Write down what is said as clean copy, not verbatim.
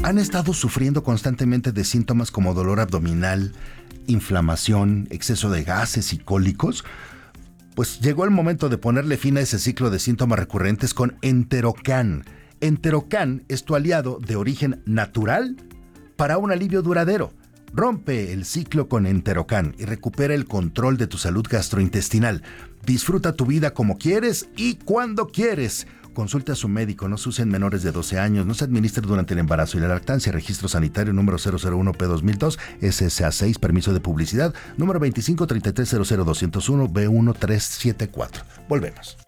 ¿Han estado sufriendo constantemente de síntomas como dolor abdominal, inflamación, exceso de gases y cólicos? Pues llegó el momento de ponerle fin a ese ciclo de síntomas recurrentes con Enterocan. Enterocan es tu aliado de origen natural para un alivio duradero. Rompe el ciclo con Enterocan y recupera el control de tu salud gastrointestinal. Disfruta tu vida como quieres y cuando quieres. Consulte a su médico, no se usen menores de 12 años, no se administre durante el embarazo y la lactancia. Registro sanitario número 001P2002, SSA6, permiso de publicidad, número 2533000201B1374. Volvemos.